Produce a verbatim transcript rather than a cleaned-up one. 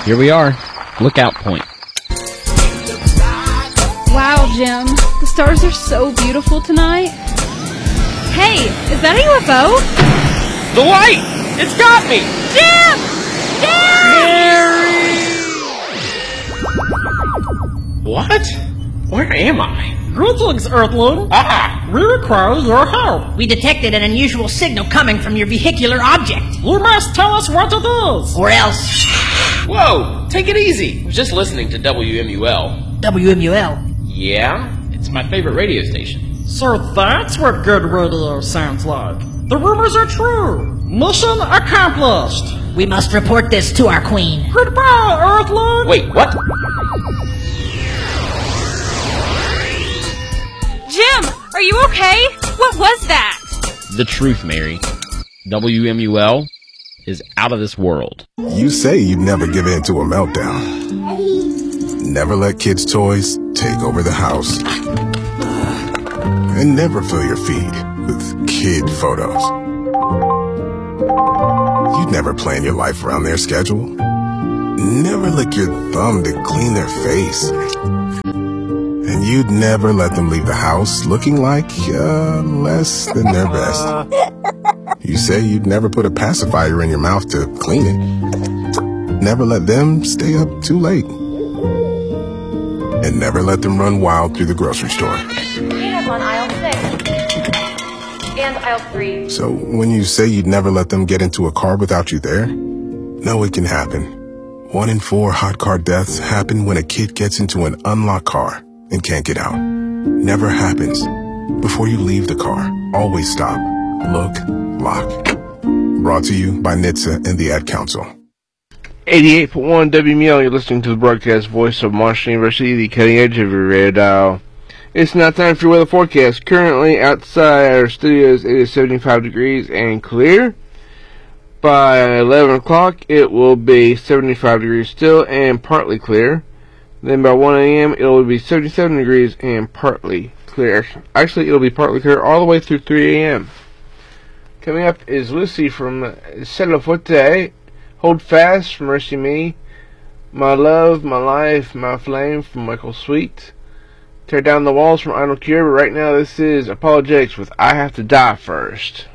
Here we are. Lookout point. Wow, Jim. The stars are so beautiful tonight. Hey, is that a U F O? The light! It's got me! Jim! Jim! Mary! What? Where am I? Greetings, Earthling. Ah! We require your help. We detected an unusual signal coming from your vehicular object. You must tell us what it is. Or else... Whoa! Take it easy. I was just listening to W M U L. W M U L? Yeah? It's my favorite radio station. So that's what good radio sounds like. The rumors are true. Mission accomplished. We must report this to our queen. Goodbye, Earthling. Wait, what? Jim, are you okay? What was that? The truth, Mary. W M U L is out of this world. You say you'd never give in to a meltdown. Never let kids' toys take over the house. And never fill your feed with kid photos. You'd never plan your life around their schedule. Never lick your thumb to clean their face. And you'd never let them leave the house looking like uh, less than their best. You say you'd never put a pacifier in your mouth to clean it. Never let them stay up too late. And never let them run wild through the grocery store. Peanuts on aisle six. And aisle three. So when you say you'd never let them get into a car without you there, no, it can happen. One in four hot car deaths happen when a kid gets into an unlocked car and can't get out. Never happens. Before you leave the car, always stop, look, lock. Brought to you by N H T S A and the Ad Council. eighty-eight point one W M U L, you're listening to the broadcast voice of Marshall University, the cutting edge of your radio dial. It's now time for your weather forecast. Currently outside our studios it is seventy-five degrees and clear. By eleven o'clock it will be seventy-five degrees still and partly clear. Then by one A M it will be seventy-seven degrees and partly clear. Actually, it'll be partly clear all the way through three A M Coming up is Lucy from Settle Forte, Hold Fast from Mercy Me, My Love, My Life, My Flame from Michael Sweet, Tear Down the Walls from Idle Cure, but right now this is Apologetics with I Have to Die First.